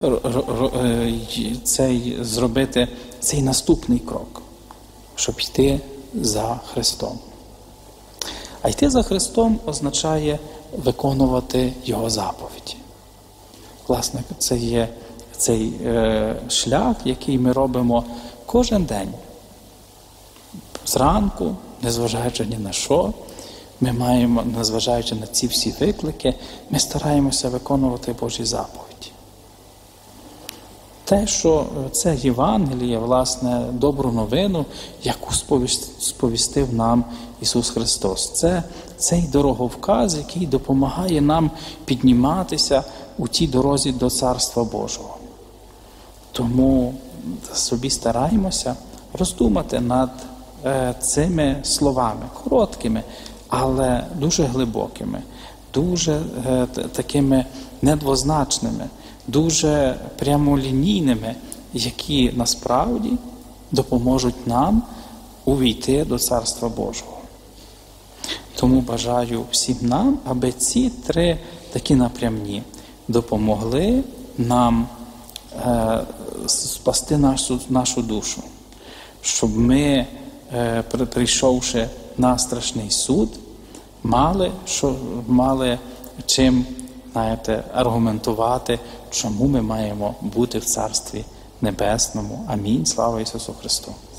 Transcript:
зробити цей наступний крок, щоб йти за Христом. А йти за Христом означає виконувати Його заповіді. Власне, це є цей шлях, який ми робимо кожен день. Зранку, незважаючи ні на що, ми маємо, незважаючи на ці всі виклики, ми стараємося виконувати Божі заповіді. Те, що це Євангеліє, власне, добру новину, яку сповістив нам Ісус Христос. Це цей дороговказ, який допомагає нам підніматися у тій дорозі до Царства Божого. Тому собі стараємося роздумати над цими словами, короткими, але дуже глибокими, дуже такими недвозначними, дуже прямолінійними, які насправді допоможуть нам увійти до Царства Божого. Тому бажаю всім нам, аби ці три такі напрямні допомогли нам спасти нашу душу, щоб ми, прийшовши на страшний суд, мали чим, аргументувати, чому ми маємо бути в Царстві Небесному. Амінь. Слава Ісусу Христу!